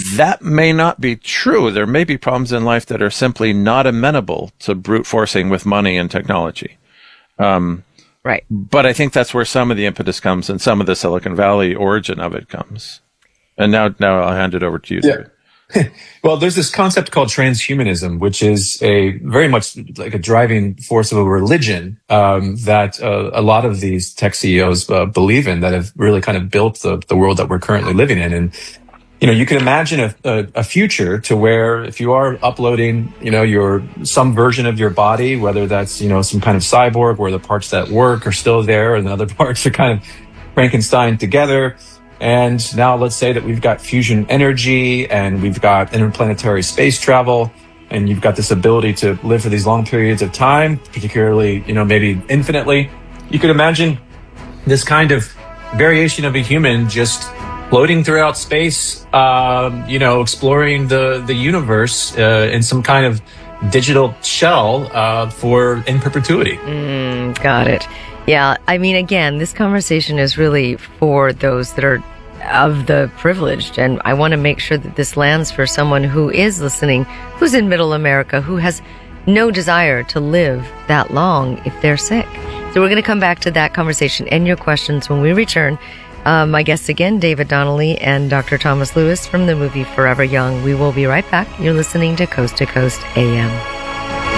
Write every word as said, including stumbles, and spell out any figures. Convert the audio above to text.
that may not be true. There may be problems in life that are simply not amenable to brute forcing with money and technology. Um, right. But I think that's where some of the impetus comes and some of the Silicon Valley origin of it comes. And now, now I'll hand it over to you. Yeah. Well, there's this concept called transhumanism, which is a very much like a driving force of a religion um, that uh, a lot of these tech C E Os uh, believe in, that have really kind of built the, the world that we're currently living in. And you know, you can imagine a, a, a future to where if you are uploading, you know, your some version of your body, whether that's, you know, some kind of cyborg where the parts that work are still there and the other parts are kind of Frankenstein together. And now let's say that we've got fusion energy and we've got interplanetary space travel and you've got this ability to live for these long periods of time, particularly, you know, maybe infinitely. You could imagine this kind of variation of a human just floating throughout space, um, you know, exploring the, the universe uh, in some kind of digital shell uh, for in perpetuity. Mm, got it. Yeah, I mean, again, this conversation is really for those that are of the privileged, and I want to make sure that this lands for someone who is listening, who's in middle America, who has no desire to live that long if they're sick. So we're going to come back to that conversation and your questions when we return. Um, my guests again, David Donnelly and Doctor Thomas Lewis from the movie Forever Young. We will be right back. You're listening to Coast to Coast A M.